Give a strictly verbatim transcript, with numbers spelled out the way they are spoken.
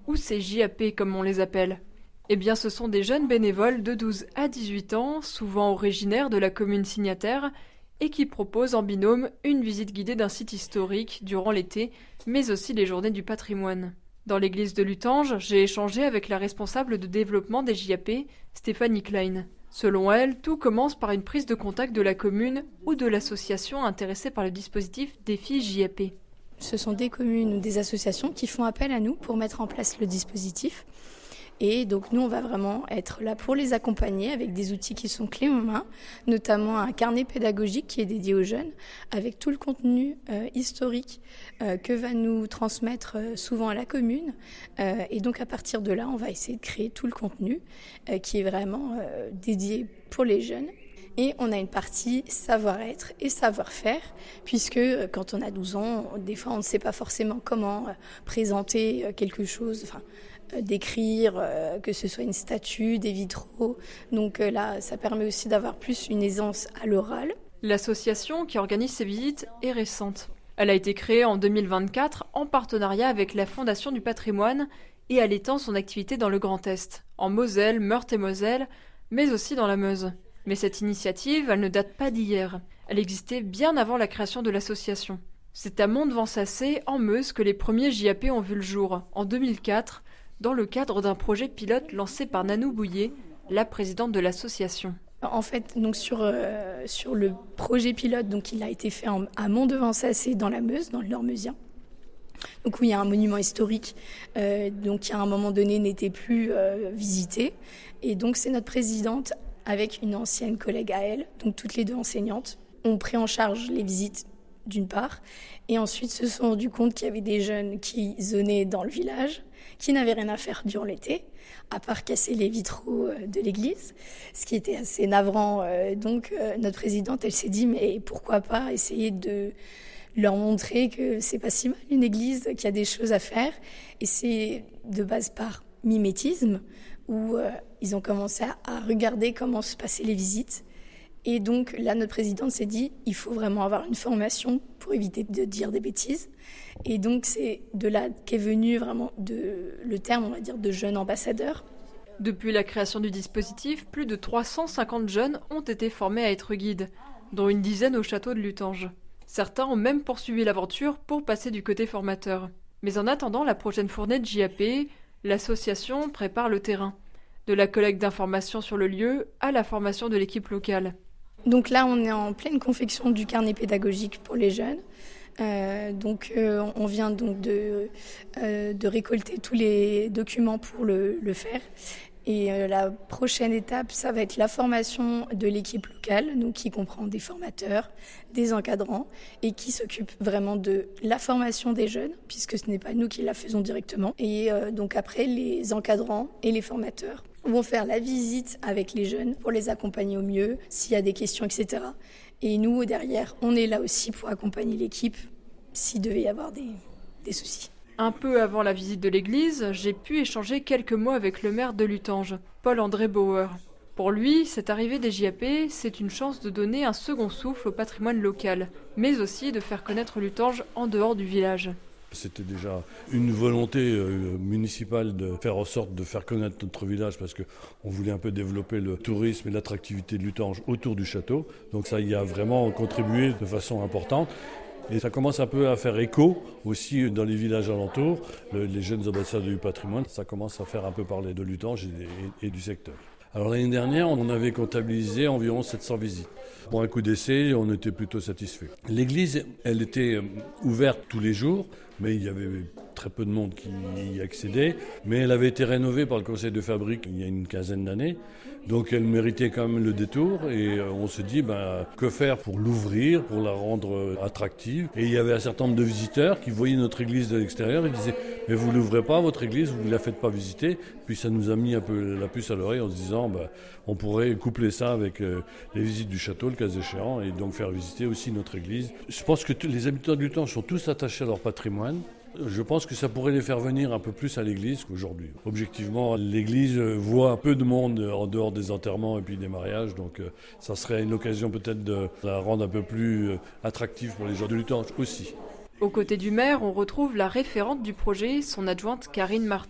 ou ces J A P comme on les appelle? Eh bien, ce sont des jeunes bénévoles de douze à dix-huit ans, souvent originaires de la commune signataire, et qui proposent en binôme une visite guidée d'un site historique durant l'été, mais aussi les journées du patrimoine. Dans l'église de Lutange, j'ai échangé avec la responsable de développement des J A P, Stéphanie Klein. Selon elle, tout commence par une prise de contact de la commune ou de l'association intéressée par le dispositif Défi J A P. Ce sont des communes ou des associations qui font appel à nous pour mettre en place le dispositif. Et donc nous, on va vraiment être là pour les accompagner avec des outils qui sont clés en main, notamment un carnet pédagogique qui est dédié aux jeunes, avec tout le contenu euh, historique euh, que va nous transmettre euh, souvent la commune. Euh, et donc à partir de là, on va essayer de créer tout le contenu euh, qui est vraiment euh, dédié pour les jeunes. Et on a une partie savoir-être et savoir-faire, puisque quand on a douze ans, des fois on ne sait pas forcément comment présenter quelque chose, enfin d'écrire, que ce soit une statue, des vitraux. Donc là, ça permet aussi d'avoir plus une aisance à l'oral. L'association qui organise ces visites est récente. Elle a été créée en deux mille vingt-quatre en partenariat avec la Fondation du patrimoine et elle étend son activité dans le Grand Est, en Moselle, Meurthe-et-Moselle, mais aussi dans la Meuse. Mais cette initiative, elle ne date pas d'hier. Elle existait bien avant la création de l'association. C'est à Mont-de-Vent-Sassé, en Meuse, que les premiers J A P ont vu le jour, en deux mille quatre, dans le cadre d'un projet pilote lancé par Nanou Bouillet, la présidente de l'association. En fait, donc sur, euh, sur le projet pilote, donc il a été fait en, à Mont-de-Vent-Sassé, dans la Meuse, dans le Nord meusien. Donc où il y a un monument historique, euh, donc qui à un moment donné n'était plus euh, visité. Et donc c'est notre présidente, avec une ancienne collègue à elle, donc toutes les deux enseignantes, ont pris en charge les visites d'une part, et ensuite se sont rendus compte qu'il y avait des jeunes qui zonaient dans le village, qui n'avaient rien à faire durant l'été, à part casser les vitraux de l'église, ce qui était assez navrant. Donc notre présidente, elle s'est dit, mais pourquoi pas essayer de leur montrer que c'est pas si mal une église, qu'il y a des choses à faire, et c'est de base par mimétisme, où euh, ils ont commencé à, à regarder comment se passaient les visites. Et donc là, notre présidente s'est dit, il faut vraiment avoir une formation pour éviter de dire des bêtises. Et donc c'est de là qu'est venu vraiment de, le terme, on va dire, de jeunes ambassadeurs. Depuis la création du dispositif, plus de trois cent cinquante jeunes ont été formés à être guides, dont une dizaine au château de Lutange. Certains ont même poursuivi l'aventure pour passer du côté formateur. Mais en attendant la prochaine fournée de J A P, l'association prépare le terrain, de la collecte d'informations sur le lieu à la formation de l'équipe locale. Donc là, on est en pleine confection du carnet pédagogique pour les jeunes. Euh, donc euh, on vient donc de, euh, de récolter tous les documents pour le, le faire. Et euh, la prochaine étape, ça va être la formation de l'équipe locale, donc qui comprend des formateurs, des encadrants, et qui s'occupe vraiment de la formation des jeunes, puisque ce n'est pas nous qui la faisons directement. Et euh, donc après, les encadrants et les formateurs vont faire la visite avec les jeunes pour les accompagner au mieux, s'il y a des questions, et cetera. Et nous, derrière, on est là aussi pour accompagner l'équipe s'il devait y avoir des, des soucis. Un peu avant la visite de l'église, j'ai pu échanger quelques mots avec le maire de Lutange, Paul-André Bauer. Pour lui, cette arrivée des J A P, c'est une chance de donner un second souffle au patrimoine local, mais aussi de faire connaître Lutange en dehors du village. C'était déjà une volonté euh, municipale de faire en sorte de faire connaître notre village parce qu'on voulait un peu développer le tourisme et l'attractivité de Lutange autour du château. Donc ça y a vraiment contribué de façon importante. Et ça commence un peu à faire écho aussi dans les villages alentours. Le, les jeunes ambassadeurs du patrimoine, ça commence à faire un peu parler de Lutange et, et, et du secteur. Alors l'année dernière, on avait comptabilisé environ sept cents visites. Pour un coup d'essai, on était plutôt satisfait. L'église, elle était ouverte tous les jours, mais il y avait très peu de monde qui y accédait. Mais elle avait été rénovée par le conseil de fabrique il y a une quinzaine d'années. Donc elle méritait quand même le détour et on se dit ben, que faire pour l'ouvrir, pour la rendre attractive. Et il y avait un certain nombre de visiteurs qui voyaient notre église de l'extérieur et disaient mais vous l'ouvrez pas votre église, vous ne la faites pas visiter. Puis ça nous a mis un peu la puce à l'oreille en se disant ben, on pourrait coupler ça avec euh, les visites du château, le cas échéant, et donc faire visiter aussi notre église. Je pense que les habitants de Lutange sont tous attachés à leur patrimoine. Je pense que ça pourrait les faire venir un peu plus à l'église qu'aujourd'hui. Objectivement, l'église voit un peu de monde en dehors des enterrements et puis des mariages, donc euh, ça serait une occasion peut-être de la rendre un peu plus euh, attractive pour les gens de Lutange aussi. Aux côtés du maire, on retrouve la référente du projet, son adjointe Karine Martin.